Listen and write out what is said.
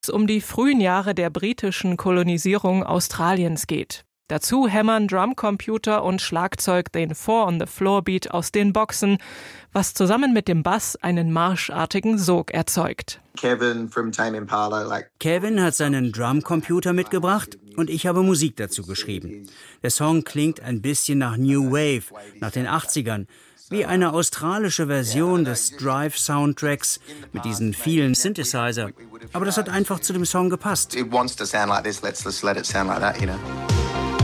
um die frühen Jahre der britischen Kolonisierung Australiens geht. Dazu hämmern Drumcomputer und Schlagzeug den Four-on-the-Floor-Beat aus den Boxen, was zusammen mit dem Bass einen marschartigen Sog erzeugt. Kevin hat seinen Drumcomputer mitgebracht und ich habe Musik dazu geschrieben. Der Song klingt ein bisschen nach New Wave, nach den 80ern, wie eine australische Version des Drive-Soundtracks mit diesen vielen Synthesizer. Aber das hat einfach zu dem Song gepasst. It wants to sound like this, let's let it sound like that, you know.